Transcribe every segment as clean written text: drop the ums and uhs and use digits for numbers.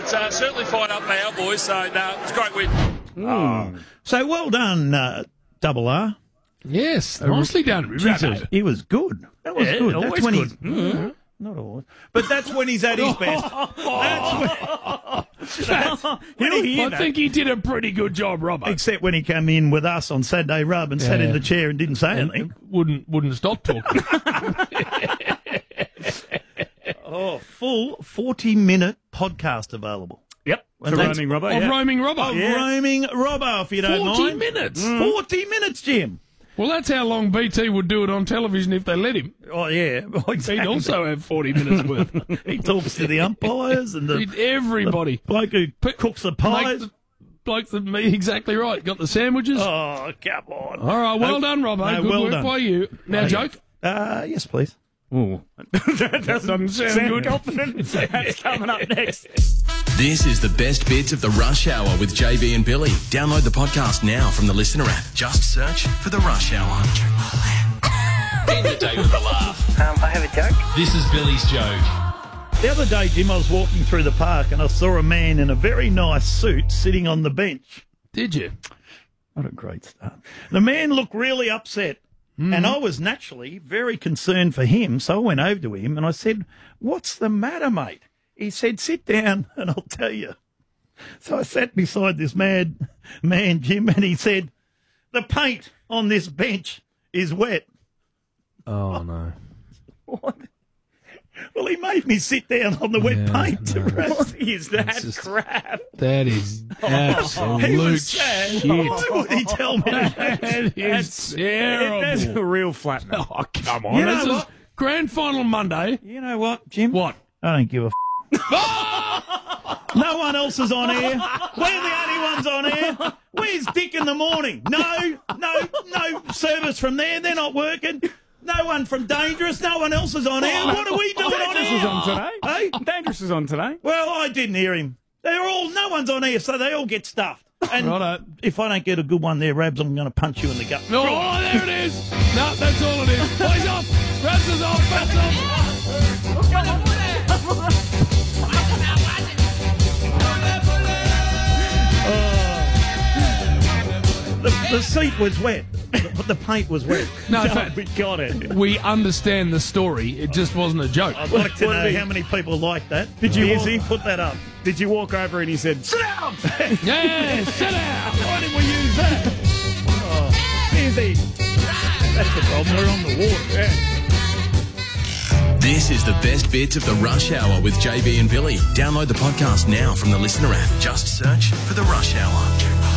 but certainly fired up by our boys. So, no, it's a great win. So well done, Double R. Yes, nicely done. He was good. That was good. That's always when good. he's not always, but that's when he's at his best. I think he did a pretty good job, Robbo. Except when he came in with us on Saturday Rub and sat in the chair and didn't say anything. Wouldn't stop talking. Full 40-minute podcast available. Yep. And For that's- Roaming Robbo. Of Yeah. Roaming Robbo. Roaming Robbo, if you don't 40 mind. minutes. 40 minutes, Jim. Well, that's how long BT would do it on television if they let him. Oh, yeah. Exactly. He'd also have 40 minutes worth. He talks to the umpires and Everybody. bloke who cooks the pies. Bloke that me exactly right. Got the sandwiches. Oh, come on. All right, well done, Robbo. No, Good well work done. by you. Now, joke. Yes, please. Ooh. That doesn't sound good. Confident. That's coming up next. This is the best bits of the Rush Hour with JB and Billy. Download the podcast now from the Listener app. Just search for the Rush Hour. End the day with a laugh. I have a joke. This is Billy's joke. The other day, Jim, I was walking through the park and I saw a man in a very nice suit sitting on the bench. Did you? What a great start. The man looked really upset. And I was naturally very concerned for him, so I went over to him and I said, "What's the matter, mate?" He said, "Sit down and I'll tell you." So I sat beside this mad man, Jim, and he said, "The paint on this bench is wet." Oh, no. What? Well, he made me sit down on the wet paint. no. What is that just- crap? That is He absolute was sad. shit. Why would he tell me that? That is terrible. That's a real flattener. Oh, come on. You know This is what? grand final Monday. You know what, Jim? What? I don't give a No one else is on air. We're the only ones on air. Where's Dick in the morning? No service from there. They're not working. No one from Dangerous. No one else is on air. What are we doing on Dangerous air? is on today. Hey? Dangerous is on today. Well, I didn't hear him. No one's on air, so they all get stuffed. And Righto. if I don't get a good one there, Rabs, I'm going to punch you in the gut. Oh, there it is. No, that's all it is. Boys off. Rats is off. Bats off. The seat was wet. The paint was wet. No, in fact, We got it. we understand the story. It just wasn't a joke. I'd like to know how many people like that. Did you Easy, put that up. Did you walk over and he said, "Sit down"? Yeah, sit down. Why did we use that? Easy. That's the problem. We're on the water. This is the best bits of the Rush Hour with JB and Billy. Download the podcast now from the Listener app. Just search for the Rush Hour.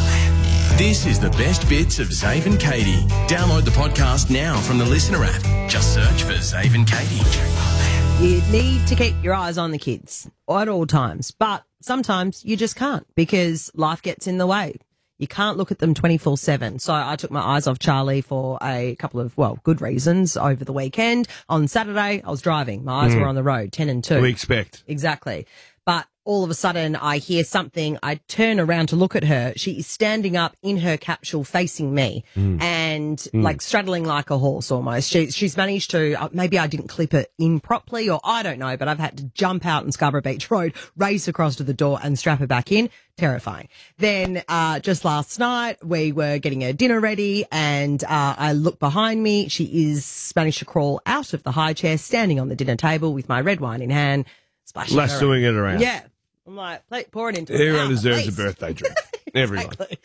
This is the best bits of Zave and Katie. Download the podcast now from the Listener app. Just search for Zave and Katie. You need to keep your eyes on the kids at all times, but sometimes you just can't because life gets in the way. You can't look at them 24/7. So I took my eyes off Charlie for a couple of, good reasons over the weekend. On Saturday, I was driving. My eyes were on the road, 10 and 2. We expect. Exactly. But all of a sudden I hear something. I turn around to look at her. She is standing up in her capsule facing me and like straddling like a horse almost. She's managed to, maybe I didn't clip it in properly or I don't know, but I've had to jump out on Scarborough Beach Road, race across to the door and strap her back in. Terrifying. Then, just last night we were getting her dinner ready and, I look behind me. She is managed to crawl out of the high chair, standing on the dinner table with my red wine in hand. Splashing Less her doing it around. Yeah. I'm like, pour it into her Everyone mouth, deserves a please. birthday drink. Everyone. Exactly.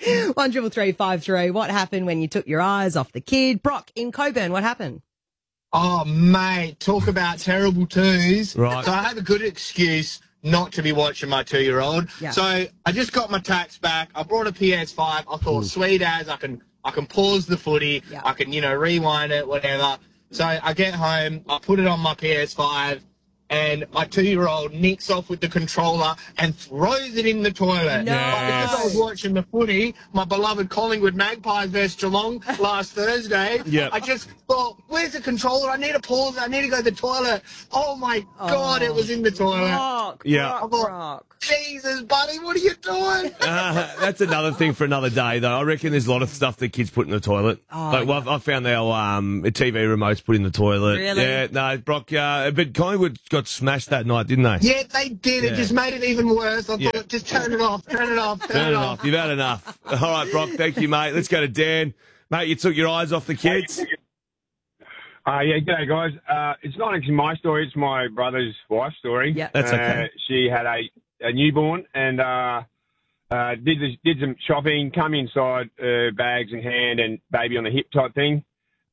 13353. What happened when you took your eyes off the kid? Brock in Coburn, what happened? Oh, mate, talk about terrible twos. Right. So I have a good excuse not to be watching my 2-year-old. Yeah. So I just got my tax back. I brought a PS5. I thought, sweet as, I can pause the footy. Yeah. I can, rewind it, whatever. So I get home, I put it on my PS5, and my 2-year-old nicks off with the controller and throws it in the toilet. No. But because I was watching the footy, my beloved Collingwood Magpies versus Geelong last Thursday, Yep. I just thought, where's the controller? I need to pause. I need to go to the toilet. Oh, my God, it was in the toilet. Brock, Yeah. Brock, Brock. Jesus, buddy, what are you doing? That's another thing for another day, though. I reckon there's a lot of stuff that kids put in the toilet. I found our TV remotes put in the toilet. Really? Yeah, no, Brock. But Collingwood got got smashed that night, didn't they? Yeah, they did. It just made it even worse. I thought, just turn it off, turn it off, turn it off. You've had enough. All right, Brock, thank you, mate. Let's go to Dan. Mate, you took your eyes off the kids. Yeah, g'day, guys. It's not actually my story. It's my brother's wife's story. Yeah. That's okay. She had a newborn and did some shopping, come inside, bags in hand and baby on the hip type thing.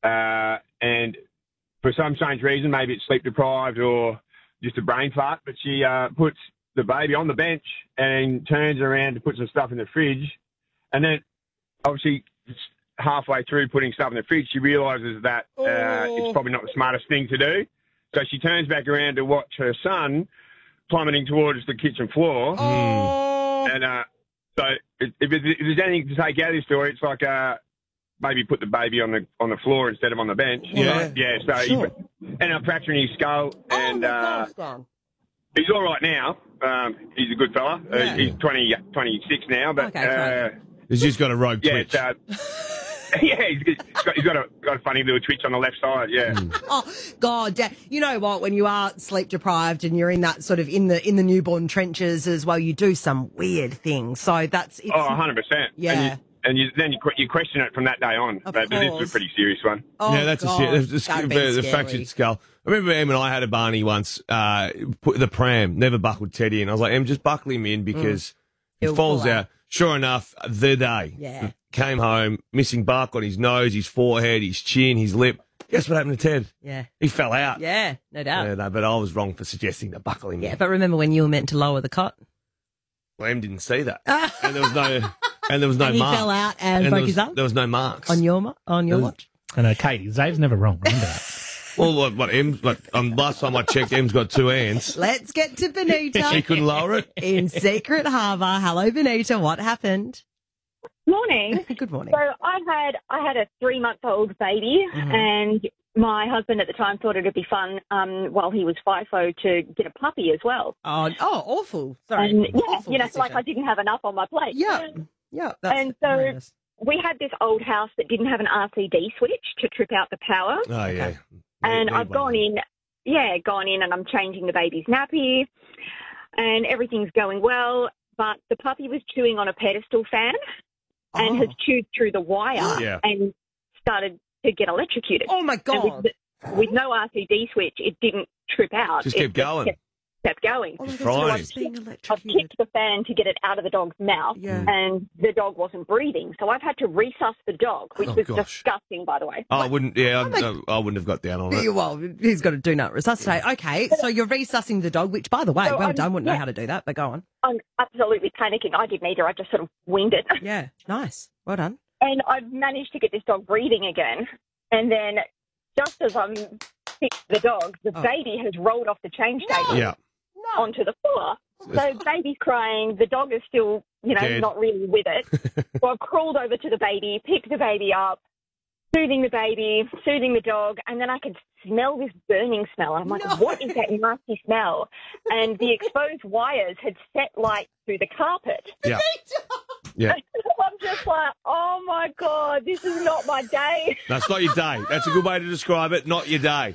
And for some strange reason, maybe it's sleep deprived or just a brain fart, but she puts the baby on the bench and turns around to put some stuff in the fridge. And then obviously halfway through putting stuff in the fridge, she realises that it's probably not the smartest thing to do. So she turns back around to watch her son plummeting towards the kitchen floor. And so if there's anything to take out of this story, it's like maybe put the baby on the floor instead of on the bench. Yeah. Yeah, so he ended up fracturing his skull. And he's all right now. He's a good fella. He's 26 now. But He's just got a rogue twitch. Yeah, he's got a funny little twitch on the left side, yeah. Oh, God. You know what? When you are sleep deprived and you're in that sort of in the newborn trenches as well, you do some weird things. So it's 100%. Yeah. And then you question it from that day on. But this is a pretty serious one. Oh, Yeah, that's God. the fractured skull. I remember Em and I had a Barney once, put the pram, never buckled Teddy in. I was like, Em, just buckle him in because he He'll falls pull out. Sure enough, the day. Yeah. Came home, missing bark on his nose, his forehead, his chin, his lip. Guess what happened to Ted? Yeah. He fell out. Yeah, no doubt. Yeah, no, but I was wrong for suggesting to buckle him Yeah, in. but remember when you were meant to lower the cot? Well, Em didn't see that. And there was no and he marks. fell out and broke his arm? There was no marks. On your watch? I know, Katie, Zave's never wrong. Remember that. Well, last time I checked, Em's got two hands. Let's get to Benita. She couldn't lower it. In Secret Harbour. Hello, Benita. What happened? Morning. Good morning. So I had a 3-month-old baby, and my husband at the time thought it'd be fun while he was FIFO to get a puppy as well. Oh, awful. Sorry. And Awful like I didn't have enough on my plate. Yeah. That's And so horrendous. we had this old house that didn't have an RCD switch to trip out the power. Oh, yeah. And I've gone in and I'm changing the baby's nappy and everything's going well. But the puppy was chewing on a pedestal fan and has chewed through the wire and started to get electrocuted. Oh, my God. And with no RCD switch, it didn't trip out. Just kept going. Kept going. Oh, my It's God, frying. so being I've electrocuted. kicked the fan to get it out of the dog's mouth, and the dog wasn't breathing. So I've had to resus the dog, which was disgusting, by the way. I wouldn't have got down on it. Well, he's got to do not resuscitate. Okay, so you're resussing the dog, which, by the way, So well done. Wouldn't know how to do that, but go on. I'm absolutely panicking. I didn't either. I just sort of winged it. Yeah, nice. Well done. And I've managed to get this dog breathing again. And then just as I'm fixing the dog, the baby has rolled off the change table. Yeah. Onto the floor. So baby's crying. The dog is still, Dead. not really with it. So I've crawled over to the baby, picked the baby up, soothing the baby, soothing the dog, and then I could smell this burning smell. I'm like, what is that nasty smell? And the exposed wires had set light through the carpet. Yeah. Yeah. I'm just like, oh my God, this is not my day. That's not your day. That's a good way to describe it. Not your day.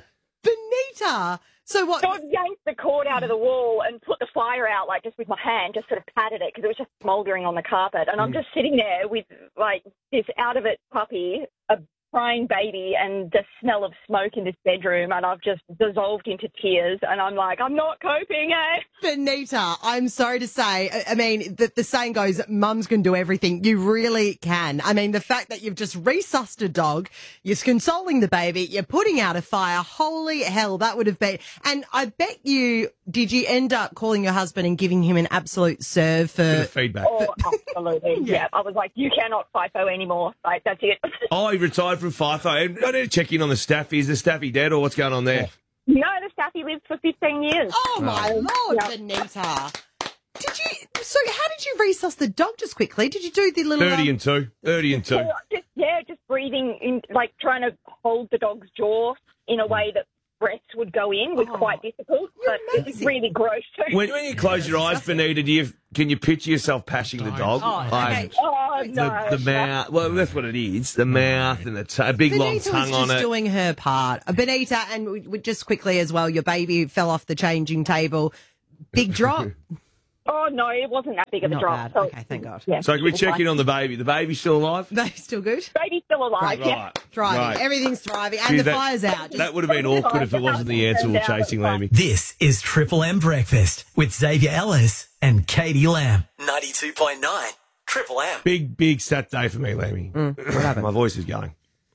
Benita! So what? So I yanked the cord out of the wall and put the fire out, like just with my hand, just sort of patted it because it was just smouldering on the carpet. And I'm just sitting there with like this out of it puppy, a crying baby, and the smell of smoke in this bedroom. And I've just dissolved into tears. And I'm like, I'm not coping, eh? Benita, I'm sorry to say, I mean, the saying goes, mums can do everything. You really can. I mean, the fact that you've just resussed a dog, you're consoling the baby, you're putting out a fire, holy hell, that would have been. And I bet did you end up calling your husband and giving him an absolute serve for Bit of feedback. Oh, absolutely. Yeah. I was like, you cannot FIFO anymore. Like, that's it. Oh, he retired from FIFO. I need to check in on the staffy. Is the staffy dead or what's going on there? No, the staffy lived for 15 years. Oh, my Lord, Benita. So how did you resus the dog just quickly? Did you do the little... 30 and 2. 30 and 2. Just breathing in, like trying to hold the dog's jaw in a way that breaths would go in was quite difficult, but it was really gross too. When you close your eyes, Benita, can you picture yourself pashing the dog? Oh, okay. Oh, Oh, no. The mouth. Well, that's what it is. The mouth and a big long Benita tongue was on just it. doing her part. Benita, and just quickly as well, your baby fell off the changing table. Big drop. Oh, no, it wasn't that big of a Not drop. bad. So, Okay, thank God. yeah, So can we it was check fine. in on the baby? The baby's still alive? No, still good. Baby's still alive, yeah. Right. Thriving. Right. Everything's thriving. And Gee, the that- fire's out. That would have been awkward if it wasn't the answer we're chasing, Lammy. This is Triple M Breakfast with Xavier Ellis and Katie Lamb. 92.9 Triple M. Big Saturday for me, Lammy. What happened? My voice is going.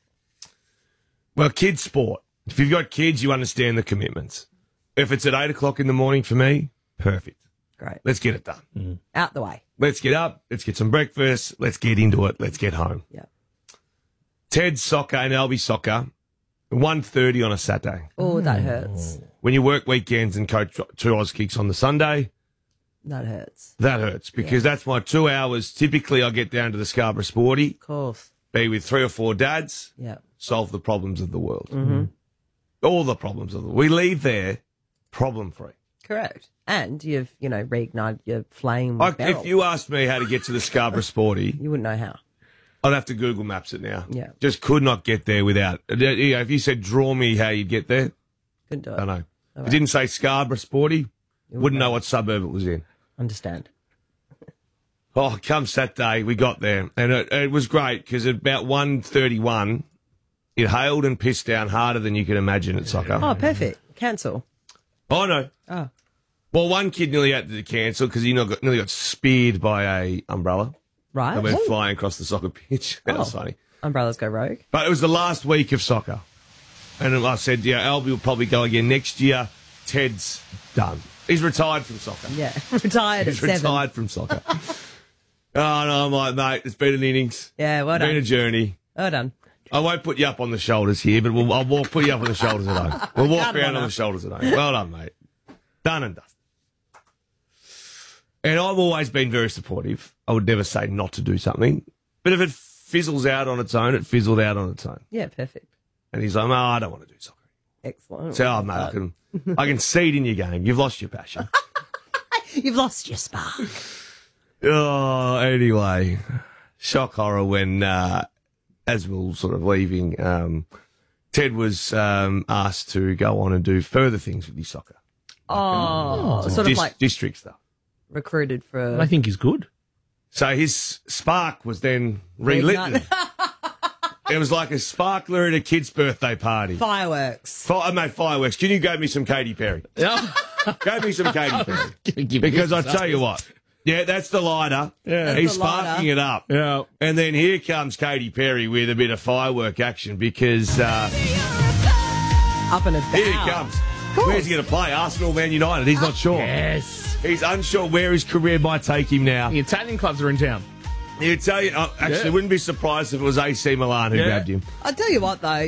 Well, kids' sport. If you've got kids, you understand the commitments. If it's at 8 o'clock in the morning for me, perfect. Great. Let's get it done. Out the way. Let's get up. Let's get some breakfast. Let's get into it. Let's get home. Yeah. Ted's soccer and Albie soccer, 1:30 on a Saturday. Oh, that hurts. When you work weekends and coach 2 Oz kicks on the Sunday, That hurts. that hurts because that's my 2 hours. Typically, I get down to the Scarborough Sporty, Of course. be with 3 or 4 dads, Yeah. solve the problems of the world. Mm-hmm. All the problems of the world. We leave there problem-free. Correct. And you've, reignited your flame with If Beryl. you asked me how to get to the Scarborough Sporty, You wouldn't know how. I'd have to Google Maps it now. Yeah. Just could not get there without. If you said, draw me how you'd get there, Couldn't do it. I don't know. If it didn't say Scarborough Sporty, wouldn't know what suburb it was in. Understand. Oh, come Saturday, we got there. And it was great because at about 1:31, it hailed and pissed down harder than you can imagine at soccer. Oh, perfect. Cancel. Oh, no. Oh. Well, one kid nearly had to cancel because he nearly got speared by a umbrella. Right. And went flying across the soccer pitch. That was funny. Umbrellas go rogue. But it was the last week of soccer. And I said, Albie will probably go again next year. Ted's done. He's retired from soccer. Yeah. Retired at He's 7. retired from soccer. Oh, no, I'm like, mate, it's been an innings. Yeah, well Been a done. journey. Well done. I won't put you up on the shoulders here, but I'll put you up on the shoulders at home. We'll walk Come around on on up. the shoulders at home. Well done, mate. Done and dusted. And I've always been very supportive. I would never say not to do something. But if it fizzles out on its own, it fizzled out on its own. Yeah, perfect. And he's like, no, I don't want to do soccer. Excellent. So, mate, I can see it in your game. You've lost your passion. You've lost your spark. Oh, anyway, shock horror when, as we were sort of leaving, Ted was asked to go on and do further things with his soccer. Oh, sort of like district stuff. recruited for. I think he's good. So his spark was then relit. It was like a sparkler at a kid's birthday party. Fireworks. I made fireworks. Can you go me some Katy Perry? Yeah. Go me some Katy Perry. Because I tell you what, yeah, that's the lighter. Yeah. He's the lighter. sparking it up. Yeah. And then here comes Katy Perry with a bit of firework action because Up and about. here he comes. Where's he going to play? Arsenal, Man United? He's not sure. Yes. He's unsure where his career might take him now. The Italian clubs are in town. He'd tell you, actually, Yeah. wouldn't be surprised if it was AC Milan who Yeah. grabbed him. I tell you what, though,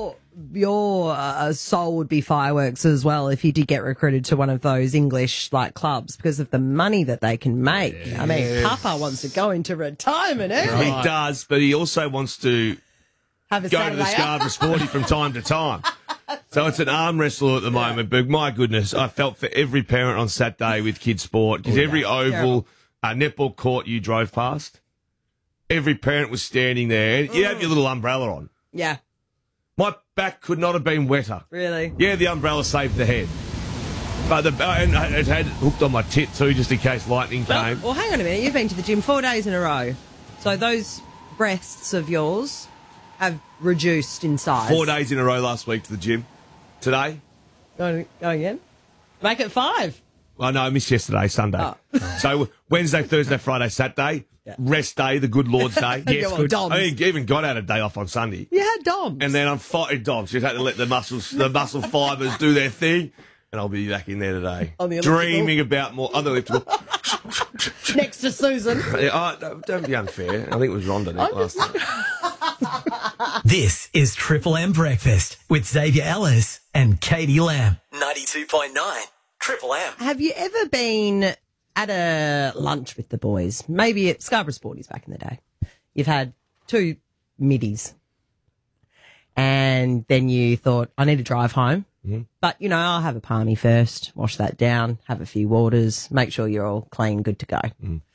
your soul would be fireworks as well if you did get recruited to one of those English clubs because of the money that they can make. I mean, Papa wants to go into retirement early. He does, but he also wants to Have a go to Saturday the Scarborough Sporty from time to time. So it's an arm wrestle at the moment, but my goodness, I felt for every parent on Saturday with kids' sport because every oval, netball court you drove past, every parent was standing there. You have your little umbrella on. Yeah, My back could not have been wetter. really. Yeah, the umbrella saved the head. But and it had hooked on my tit too, just in case lightning came. Well, hang on a minute. You've been to the gym 4 days in a row. So those breasts of yours have reduced in size. 4 days in a row last week to the gym. Today, Go again? Make it 5. well, no, I missed yesterday, Sunday. Oh. So Wednesday, Thursday, Friday, Saturday, rest day, the good Lord's day. Yes, good. Doms. I even got out a day off on Sunday. You had DOMs. And then I'm fighting dogs. Just had to let the muscle fibres do their thing. And I'll be back in there today. On the elliptical? Dreaming about more other elliptical. Next to Susan. Don't be unfair. I think it was Rhonda last time. This is Triple M Breakfast with Xavier Ellis and Katie Lamb. 92.9 Triple M. Have you ever been at a lunch with the boys? Maybe at Scarborough Sporties back in the day. You've had 2 middies. And then you thought, I need to drive home. Mm-hmm. But, I'll have a palmy first, wash that down, have a few waters, make sure you're all clean, good to go.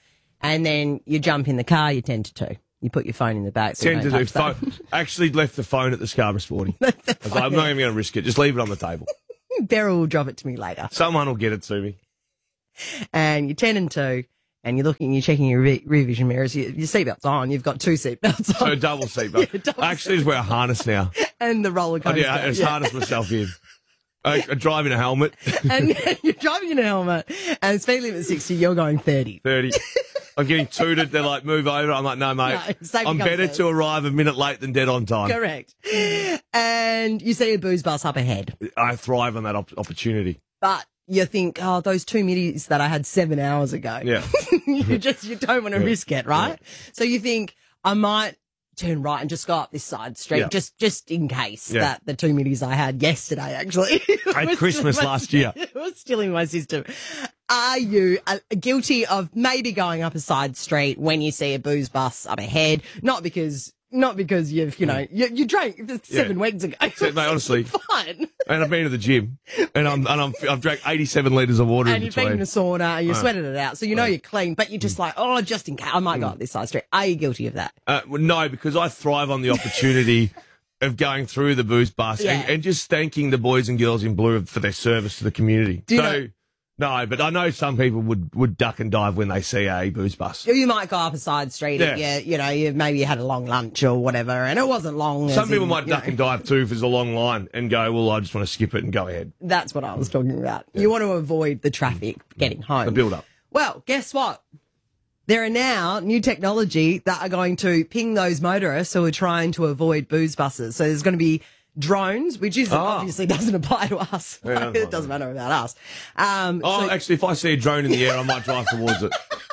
and then you jump in the car, you 10 to 2. You put your phone in the back. So 10 to 2. Phone. Actually left the phone at the Scarborough Sporting. I was like, I'm not even going to risk it. Just leave it on the table. Beryl will drop it to me later. Someone will get it to me. And you're 10 and 2, and you're checking your rear vision mirrors. Your seatbelt's on. You've got 2 seatbelts on. So double seatbelt. Yeah, double I actually just wear a harness now. And the roller coaster. I just harness myself in. I drive in a helmet. And you're driving in a helmet, and speed limit 60, you're going 30. 30. I'm getting tooted. They're like, move over. I'm like, no, mate. No, I'm better to arrive a minute late than dead on time. Correct. And you see a booze bus up ahead. I thrive on that opportunity. But you think, oh, those 2 middies that I had 7 hours ago. Yeah. you don't want to risk it, right? Yeah. So you think, I might turn right and just go up this side street, just in case that the 2 middies I had yesterday, actually. I had Christmas last year. It was still in my system. Are you guilty of maybe going up a side street when you see a booze bus up ahead? Not because you've, you drank 7 weeks ago. Mate, honestly. Fine. And I've been to the gym and I've drank 87 litres of water and you've been in a sauna and you've sweated it out. So you know you're clean, but you're just like, oh, just in case, I might go up this side street. Are you guilty of that? No, because I thrive on the opportunity of going through the booze bus and just thanking the boys and girls in blue for their service to the community. No, but I know some people would duck and dive when they see a booze bus. You might go up a side street if maybe you had a long lunch or whatever, and it wasn't long. Some people might duck and dive too if there's a long line and go, well, I just want to skip it and go ahead. That's what I was talking about. Yeah. You want to avoid the traffic getting home. The build-up. Well, guess what? There are now new technology that are going to ping those motorists who are trying to avoid booze buses. So there's going to be drones, which obviously doesn't apply to us. Yeah, it doesn't matter about us. Actually, if I see a drone in the air, I might drive towards it.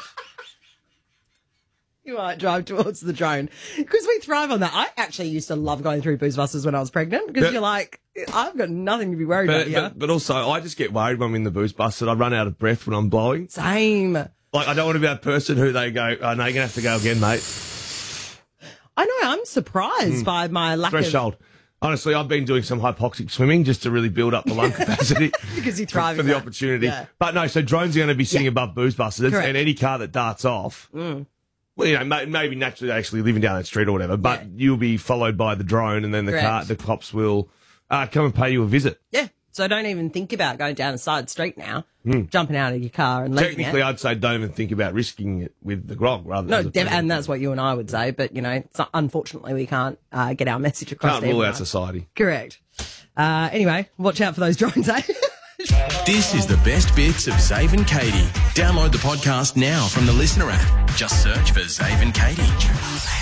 You might drive towards the drone. Because we thrive on that. I actually used to love going through booze buses when I was pregnant because you're like, I've got nothing to be worried about here. But also, I just get worried when I'm in the booze bus that I run out of breath when I'm blowing. Same. Like, I don't want to be that person who they go, oh, no, you're going to have to go again, mate. I know. I'm surprised by my lack of... Threshold. Honestly, I've been doing some hypoxic swimming just to really build up the lung capacity. Because you thrive for the opportunity. Yeah. But no, so drones are going to be sitting above booze buses. And any car that darts off, well, maybe naturally actually living down that street or whatever, but you'll be followed by the drone and then the cops will come and pay you a visit. Yeah. So don't even think about going down a side street now, jumping out of your car and leaving. Technically, I'd say don't even think about risking it with the grog rather than... No, and that's what you and I would say, but, unfortunately we can't get our message across. Can't rule out society. Correct. Anyway, watch out for those drones, eh? This is the best bits of Zave and Katie. Download the podcast now from the Listener app. Just search for Zave and Katie.